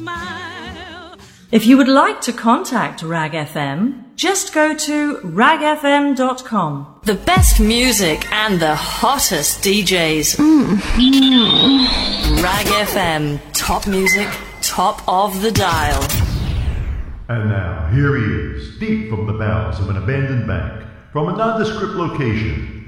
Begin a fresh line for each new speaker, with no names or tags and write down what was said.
smile.
If you would like to contact Rag FM, just go to ragfm.com. The best music and the hottest DJs. Rag FM, top music, top of the dial.
And now, here he is, deep from the bowels of an abandoned bank, from a nondescript location,